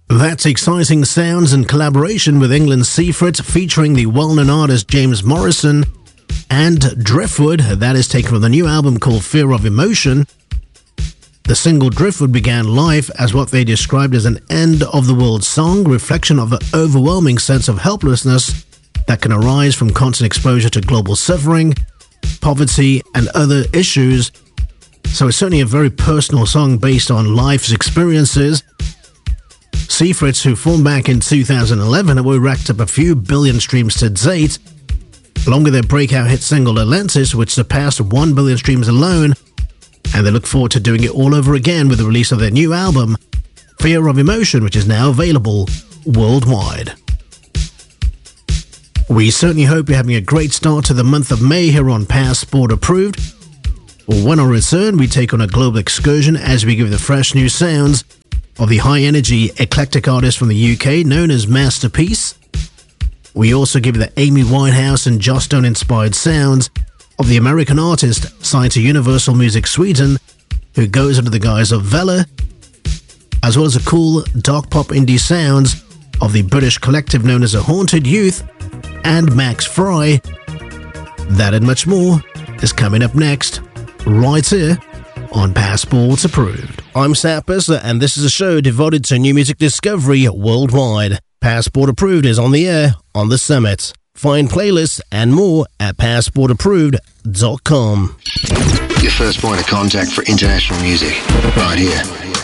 That's exciting sounds and collaboration with England's Seafret featuring the well-known artist James Morrison and Driftwood. That is taken from the new album called Fear of Emotion. The single Driftwood began life as what they described as an end-of-the-world song, reflection of the overwhelming sense of helplessness that can arise from constant exposure to global suffering, poverty, and other issues. So it's certainly a very personal song based on life's experiences. Seafret, who formed back in 2011 and we racked up a few billion streams to date, along with their breakout hit single Atlantis, which surpassed 1 billion streams alone, and they look forward to doing it all over again with the release of their new album, Fear of Emotion, which is now available worldwide. We certainly hope you're having a great start to the month of May here on Passport Approved. When I return, we take on a global excursion as we give the fresh new sounds of the high-energy, eclectic artist from the UK known as Masterpiece. We also give you the Amy Winehouse and Joss Stone-inspired sounds of the American artist signed to Universal Music Sweden, who goes under the guise of Vella, as well as the cool, dark pop indie sounds of the British collective known as A Haunted Youth and Max Fry. That and much more is coming up next, right here on Passport Approved. I'm Sappers, and this is a show devoted to new music discovery worldwide. Passport Approved is on the air on the Summit. Find playlists and more at passportapproved.com. Your first point of contact for international music, right here.